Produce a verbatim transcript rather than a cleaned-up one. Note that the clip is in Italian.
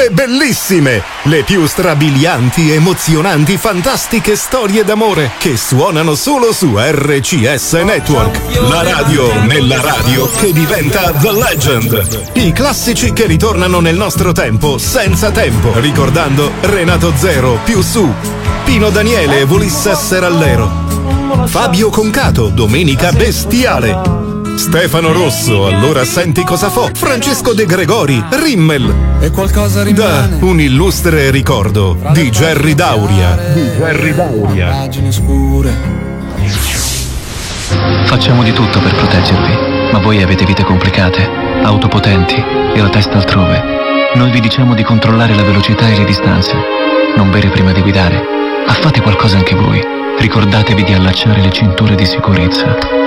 le bellissime, le più strabilianti, emozionanti, fantastiche storie d'amore che suonano solo su R C S Network. La radio nella radio che diventa The Legend. I classici che ritornano nel nostro tempo senza tempo, ricordando Renato Zero, Più Su, Pino Daniele e Volisse Serallero, Fabio Concato, Domenica Bestiale, Stefano Rosso, Allora senti cosa fo, Francesco De Gregori, Rimmel, e qualcosa rimane da un illustre ricordo di Gerry Dauria. Di Gerry Dauria. Pagine scure. Facciamo di tutto per proteggervi, ma voi avete vite complicate, auto potenti e la testa altrove. Noi vi diciamo di controllare la velocità e le distanze, non bere prima di guidare. Fate qualcosa anche voi. Ricordatevi di allacciare le cinture di sicurezza.